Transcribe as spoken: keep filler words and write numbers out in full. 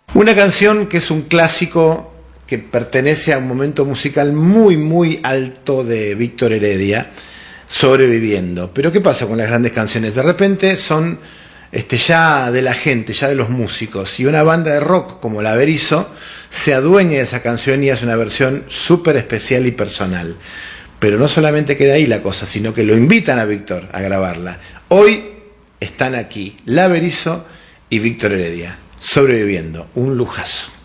Una canción que es un clásico que pertenece a un momento musical muy muy alto de Víctor Heredia, Sobreviviendo. Pero ¿qué pasa con las grandes canciones? De repente son este, ya de la gente, ya de los músicos, y una banda de rock como la Berizo se adueña de esa canción y hace una versión súper especial y personal. Pero no solamente queda ahí la cosa, sino que lo invitan a Víctor a grabarla. Hoy están aquí la Berizo y Víctor Heredia, Sobreviviendo, un lujazo.